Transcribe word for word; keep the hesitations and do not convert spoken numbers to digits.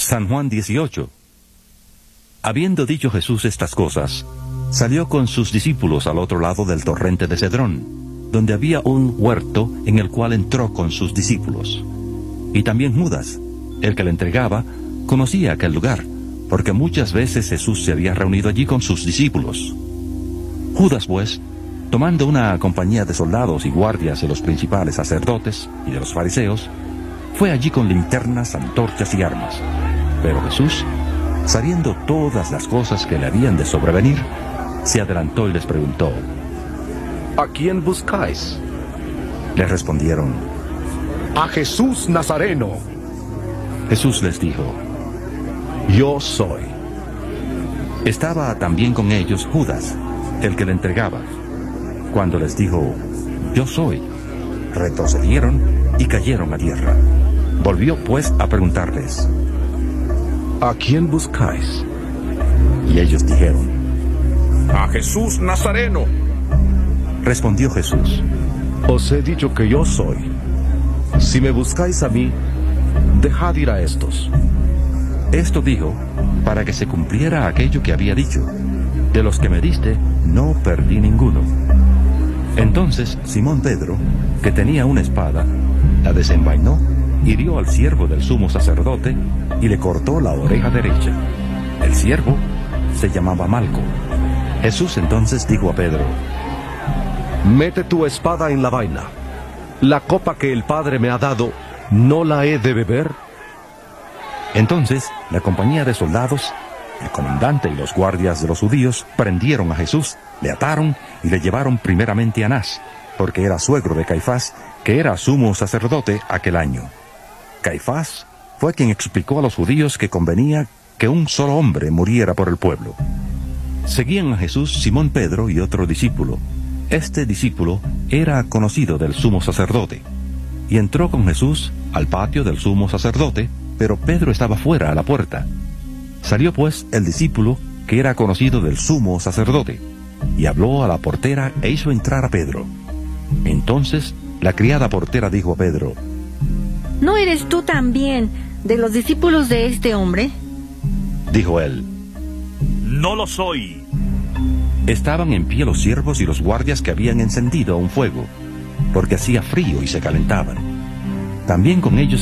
San Juan dieciocho. Habiendo dicho Jesús estas cosas, salió con sus discípulos al otro lado del torrente de Cedrón, donde había un huerto en el cual entró con sus discípulos. Y también Judas, el que le entregaba, conocía aquel lugar, porque muchas veces Jesús se había reunido allí con sus discípulos. Judas, pues, tomando una compañía de soldados y guardias de los principales sacerdotes y de los fariseos, fue allí con linternas, antorchas y armas. Pero Jesús, sabiendo todas las cosas que le habían de sobrevenir, se adelantó y les preguntó: ¿A quién buscáis? Le respondieron: A Jesús Nazareno. Jesús les dijo: Yo soy. Estaba también con ellos Judas, el que le entregaba. Cuando les dijo: Yo soy, retrocedieron y cayeron a tierra. Volvió pues a preguntarles: ¿A quién buscáis? Y ellos dijeron: A Jesús Nazareno. Respondió Jesús: Os he dicho que yo soy. Si me buscáis a mí, dejad ir a estos. Esto dijo para que se cumpliera aquello que había dicho: de los que me diste, no perdí ninguno. Entonces Simón Pedro, que tenía una espada, la desenvainó, hirió al siervo del sumo sacerdote y le cortó la oreja derecha. El siervo se llamaba Malco. Jesús entonces dijo a Pedro: Mete tu espada en la vaina. La copa que el Padre me ha dado, ¿no la he de beber? Entonces la compañía de soldados, el comandante y los guardias de los judíos prendieron a Jesús, le ataron y le llevaron primeramente a Anás, porque era suegro de Caifás, que era sumo sacerdote aquel año. Caifás fue quien explicó a los judíos que convenía que un solo hombre muriera por el pueblo. Seguían a Jesús Simón Pedro y otro discípulo. Este discípulo era conocido del sumo sacerdote, y entró con Jesús al patio del sumo sacerdote, pero Pedro estaba fuera a la puerta. Salió pues el discípulo, que era conocido del sumo sacerdote, y habló a la portera e hizo entrar a Pedro. Entonces la criada portera dijo a Pedro: ¿No eres tú también de los discípulos de este hombre? Dijo él: No lo soy. Estaban en pie los siervos y los guardias que habían encendido un fuego, porque hacía frío y se calentaban. También con ellos